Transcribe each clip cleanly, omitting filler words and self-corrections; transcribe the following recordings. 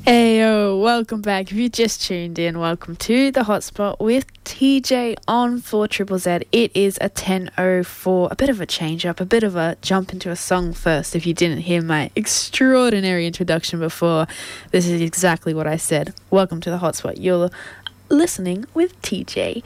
Heyo, welcome back. If you just tuned in, welcome to the Hotspot with TJ on 4ZZZ. It is a 10:04, a bit of a change up, a bit of a jump into a song first. If you didn't hear my extraordinary introduction before, this is exactly what I said. Welcome to the Hotspot. You're listening with TJ.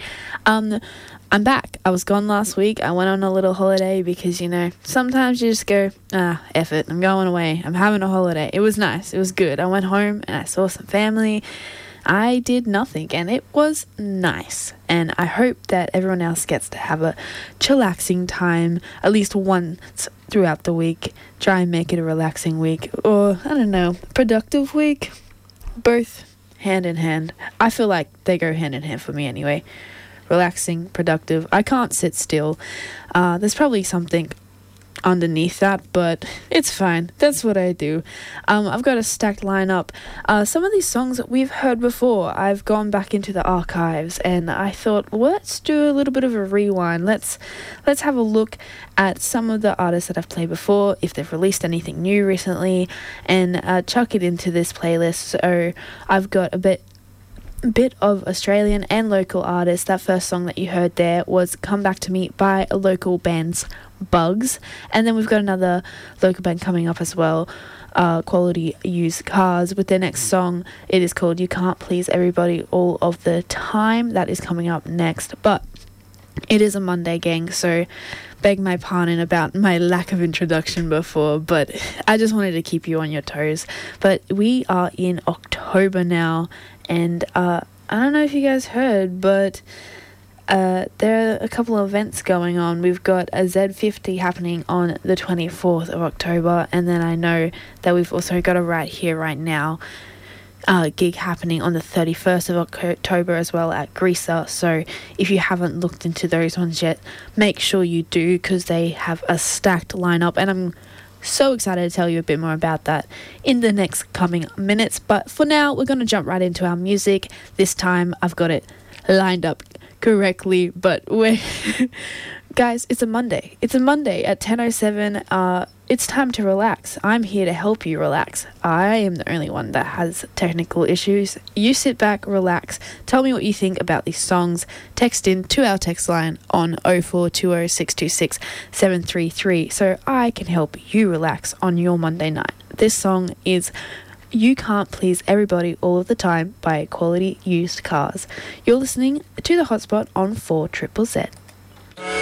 I'm back. I was gone last week. I went on a little holiday because, sometimes you just go, F it, I'm going away. I'm having a holiday. It was nice. It was good. I went home and I saw some family. I did nothing and it was nice. And I hope that everyone else gets to have a chillaxing time at least once throughout the week. Try and make it a relaxing week or, productive week. Both hand in hand. I feel like they go hand in hand for me anyway. Relaxing, productive. I can't sit still. There's probably something underneath that, but it's fine. That's what I do. I've got a stacked lineup. Some of these songs that we've heard before, I've gone back into the archives and I thought, let's do a little bit of a rewind. Let's have a look at some of the artists that I've played before, if they've released anything new recently, and chuck it into this playlist. So I've got a bit of Australian and local artists. That first song that you heard there was Come Back to Me by a local band's Bugs, and then we've got another local band coming up as well, Quality Used Cars, with their next song. It is called You Can't Please Everybody All of the Time. That is coming up next, but it is a Monday, gang, so beg my pardon about my lack of introduction before, but I just wanted to keep you on your toes. But we are in October now, and I don't know if you guys heard, but there are a couple of events going on. We've got a Z50 happening on the 24th of October, and then I know that we've also got a Right Here, Right Now gig happening on the 31st of October as well at Greaser. So if you haven't looked into those ones yet, make sure you do, because they have a stacked lineup, and I'm so excited to tell you a bit more about that in the next coming minutes. But for now, we're going to jump right into our music. This time I've got it lined up correctly, but we're guys, it's a Monday at 10:07. It's time to relax. I'm here to help you relax. I am the only one that has technical issues. You sit back, relax, tell me what you think about these songs. Text in to our text line on 0420 626 733 so I can help you relax on your Monday night. This song is You Can't Please Everybody All of the Time by Quality Used Cars. You're listening to The Hotspot on 4ZZZ.